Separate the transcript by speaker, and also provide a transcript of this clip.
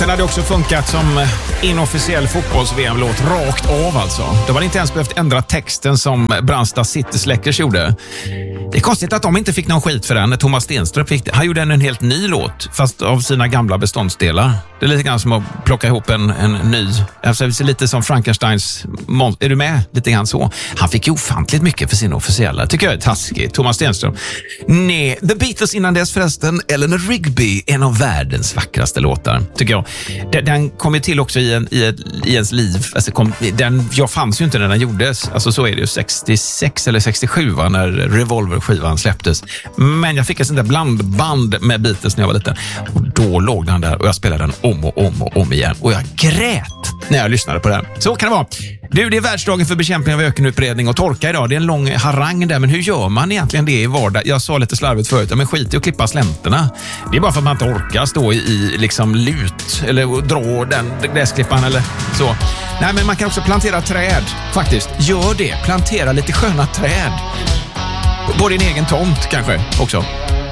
Speaker 1: Den hade också funkat som inofficiell fotbolls-VM-låt rakt av alltså. De hade inte ens behövt ändra texten som Brandsta City Släckers gjorde. Det är konstigt att de inte fick någon skit för den. Thomas Stenström fick det. Han gjorde en helt ny låt, fast av sina gamla beståndsdelar. Det är lite grann som att plocka ihop en ny. Alltså, det är lite som Frankensteins... Är du med? Lite grann så. Han fick ju ofantligt mycket för sin officiella. Tycker jag är taskigt. Thomas Stenström. Nej, The Beatles innan dess förresten. Eleanor Rigby, en av världens vackraste låtar, tycker jag. Den kom ju till också i ens liv. Alltså jag fanns ju inte när den gjordes. Alltså så är det ju 66 eller 67 va, när Revolver-skivan släpptes. Men jag fick en sån där blandband med Beatles när jag var liten. Och då låg den där och jag spelade den om igen. Och jag grät när jag lyssnade på den. Så kan det vara. Du, det är världsdagen för bekämpning av ökenutbredning och torka idag. Det är en lång harang där, men hur gör man egentligen det i vardag? Jag sa lite slarvigt förut, men skit i att klippa slänterna. Det är bara för att man inte orkar stå i liksom lut eller dra den gräsklippan eller så. Nej, men man kan också plantera träd, faktiskt. Gör det. Plantera lite sköna träd. På din egen tomt kanske också.